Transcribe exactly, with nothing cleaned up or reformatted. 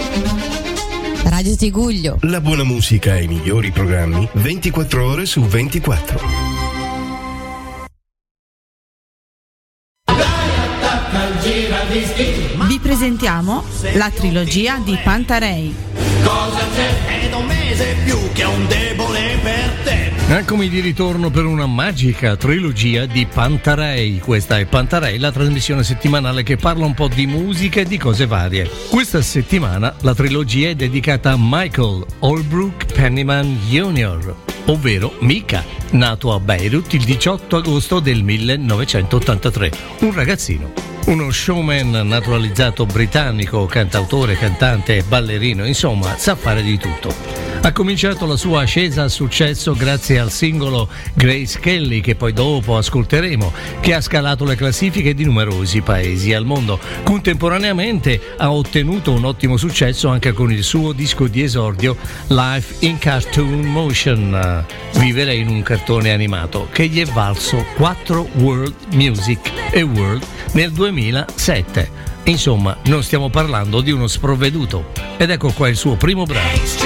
Radio Tiguglio. La buona musica e i migliori programmi ventiquattro ore su ventiquattro. Vi presentiamo la trilogia di Pantarei. Cosa c'è? È da un mese più che un debole per te. Eccomi di ritorno per una magica trilogia di Pantarei. Questa è Pantarei, la trasmissione settimanale che parla un po' di musica e di cose varie. Questa settimana la trilogia è dedicata a Michael Holbrook Pennyman junior, ovvero Mika, nato a Beirut il diciotto agosto del millenovecentottantatré, un ragazzino. Uno showman naturalizzato britannico, cantautore, cantante e ballerino, insomma, sa fare di tutto. Ha cominciato la sua ascesa al successo grazie al singolo Grace Kelly, che poi dopo ascolteremo, che ha scalato le classifiche di numerosi paesi al mondo. Contemporaneamente ha ottenuto un ottimo successo anche con il suo disco di esordio Life in Cartoon Motion, Vivere in un cartone animato, che gli è valso quattro World Music Award nel duemilasette. Insomma, non stiamo parlando di uno sprovveduto. Ed ecco qua il suo primo brano.